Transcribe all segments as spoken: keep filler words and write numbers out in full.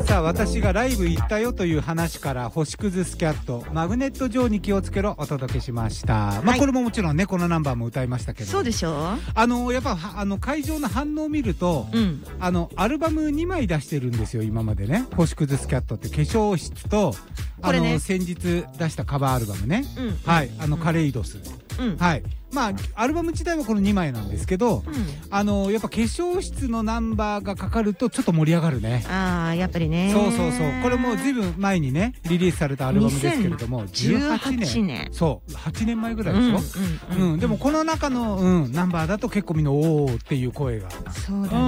さあ私がライブ行ったよという話から星屑スキャットマグネット上に気をつけろお届けしました、はい、まあこれももちろんねこのナンバーも歌いましたけど、 そうでしょ。あのやっぱあの会場の反応を見ると、うん、あのアルバムにまい出してるんですよ今までね。星屑スキャットって化粧室とあの、ね、先日出したカバーアルバムね、うん、はい、あのカレイドス、うん、はい、まあアルバム自体はこのにまいなんですけど、うん、あのやっぱ化粧室のナンバーがかかるとちょっと盛り上がるね。 ああやっぱりね。 そうそうそう、これもうずいぶん前にねリリースされたアルバムですけれどもじゅうはちねん、 そうはちねんまえぐらいでしょ、うんうんうんうん、でもこの中の、うん、ナンバーだと結構みんなおーっていう声がそうだね、 うん、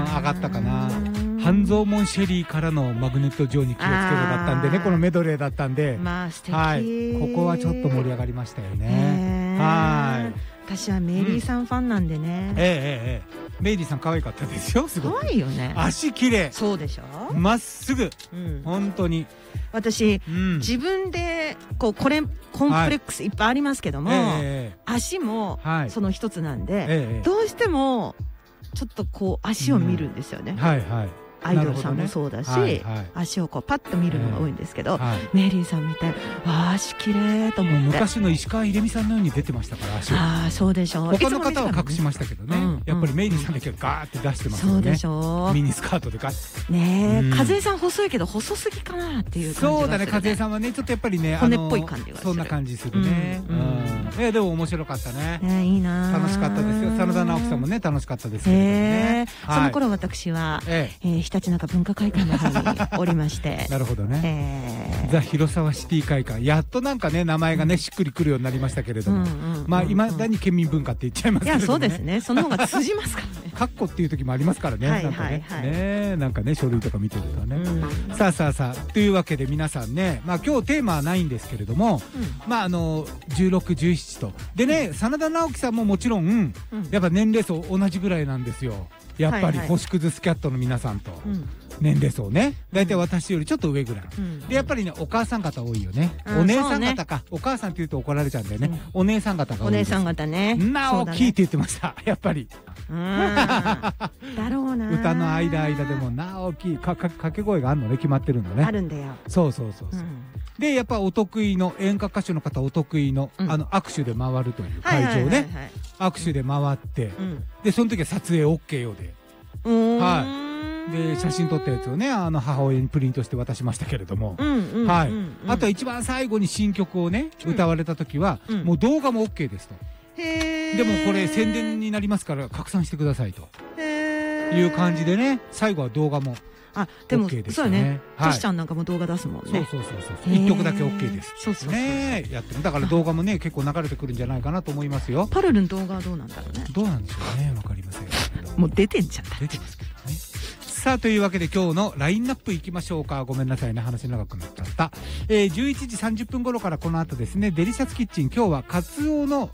上がったかな。半蔵門シェリーからのマグネット上に気をつけろだったんでね、このメドレーだったんで、 まあ素敵、 はい、ここはちょっと盛り上がりましたよね。はい、 私はメイリーさんファンなんでね、 うん、ええええメイリーさん可愛かったですよ。すごい可愛いよね。 足綺麗。 そうでしょ。 まっすぐ、うん、本当に私、うん、自分でこうこれコンプレックスいっぱいありますけども、はい、えー、足もその一つなんで、はい、えー、どうしてもちょっとこう足を見るんですよね、うん、はいはい、アイドルさんもそうだし、ね、はいはい、足をこうパッと見るのが多いんですけど、えーはい、メイリーさんみたい、わあ足綺麗と思って。 昔の石川秀美さんのように出てましたから足を。 ああそうでしょう。 他の方は隠しましたけどね、うん、やっぱりメイリーさんだけはガーって出してますよね。 そうでしょう。 ミニスカートでガッねえ、和江さん細いけど細すぎかなっていう感じがするね。 そうだね、和江さんはねちょっとやっぱりね骨っぽい感じがする。 そんな感じするね、うんうん、えでも面白かったね。 ねいいな、 楽しかったですよ。真田直樹さんもね楽しかったですけどね、 はい、その頃私は、えええー、ひたちなか文化会館の方におりましてなるほどね、えー、ザ・広沢シティ会館、やっとなんかね名前がねしっくりくるようになりましたけれども、まあいまだに県民文化って言っちゃいますけどね。 いやそうですね、その方が通じますからね。 カッコっていう時もありますからね。なんかね、ね、なんかね書類とか見てるとね、うん、さあさあさあというわけで皆さんね、まあ今日テーマはないんですけれども、うん、まああのじゅうろく、じゅうななとでね、真田直樹さんももちろん、うん、やっぱ年齢層同じぐらいなんですよ。やっぱり星屑スキャットの皆さんと、うん、年齢層ね大体私よりちょっと上ぐらい、うん、でやっぱりねお母さん方多いよね、うん、お姉さん方か、ね、お母さんって言うと怒られちゃうんだよね、うん、お姉さん方が多いです。 お姉さん方ね、 な大きいって言ってました、やっぱり。 だろうな、 歌の間間でもな大きいかか掛け声があるのね、決まってるのね。 あるんだよ。 そうそうそうそう、うん、でやっぱお得意の演歌歌手の方お得意の、うん、あの握手で回るという会場ね、握手で回って、うん、でその時は撮影 オーケー ようで、はい、で写真撮ったやつをねあの母親にプリントして渡しましたけれども、はい、あとは一番最後に新曲をね歌われた時は、うん、もう動画も オーケー ですと。へー、でもこれ宣伝になりますから拡散してくださいという感じでね、最後は動画も オーケーあでもそうよね、トシちゃんなんかも動画出すもんね。 そうそうそうそう、一曲だけ オーケー です。そうそうそうね、やってる。だから動画もね結構流れてくるんじゃないかなと思いますよ。 パルルン動画はどうなんだろうね。 どうなんでしょうね、わかりません。 もう出てんじゃん。 出てますけどね。さあというわけで今日のラインナップいきましょうか。ごめんなさいね話長くなっちゃった、えー、じゅういちじさんじゅっぷん頃からこの後ですねデリシャスキッチン、今日はカツオの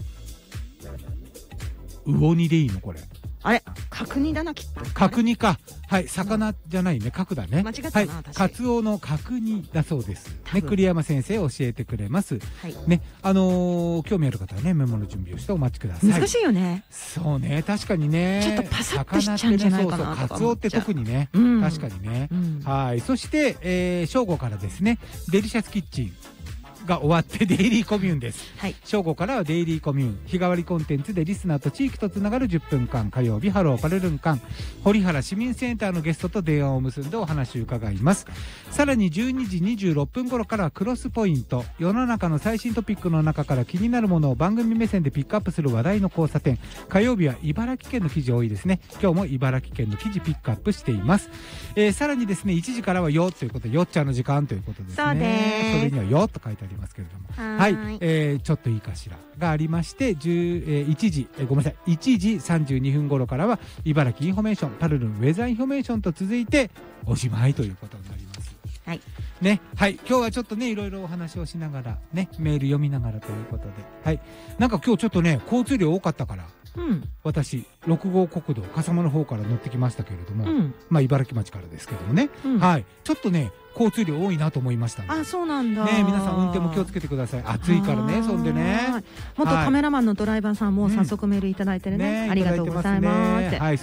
魚煮でいいのこれ。 あれ角煮だなきっと。 角煮か、はい、魚じゃないね、角だね。 間違ったな、はい、私。 カツオの角煮だそうです。ね、栗山先生教えてくれます。はい、ね、あのー、興味ある方はねメモの準備をしてお待ちください。 難しいよね。 そうね、確かにね。 ちょっとパサッとしちゃうんじゃないかなとか思っちゃう。 そうそう、カツオって特にね、うん、確かにね。うん、はい、そして、えー、正午からですねデリシャスキッチンが終わってデイリーコミューンです、はい、正午からはデイリーコミューン、日替わりコンテンツでリスナーと地域とつながるじゅっぷんかん、火曜日ハローパルルン間、堀原市民センターのゲストと電話を結んでお話を伺います。さらにじゅうにじにじゅうろっぷん頃からはクロスポイント、世の中の最新トピックの中から気になるものを番組目線でピックアップする話題の交差点。火曜日は茨城県の記事多いですね。今日も茨城県の記事ピックアップしています、えー、さらにですねいちじからはよということでよっちゃんの時間ということですね。 そうです。 それにはよと書いてありますけれども、はい、えー、ちょっといいかしらがありましてじゅう、えー、いちじ、えー、ごめんなさいいちじさんじゅうにふん頃からは茨城インフォメーション、パルルンウェザーインフォメーションと続いておしまいということになります。はいね、はい、今日はちょっとねいろいろお話をしながらねメール読みながらということで、はい、なんか今日ちょっとね交通量多かったから、うん、私ろく号国道笠間の方から乗ってきましたけれども、うん、まあ茨城町からですけどもね、うん、はい、ちょっとね交通量多いなと思いましたね。 あ、そうなんだ。 ね、皆さん運転も気をつけてください。暑いからね、そんでね。 元カメラマンのドライバーさんも早速メールいただいてるね。ありがとうございます。はい。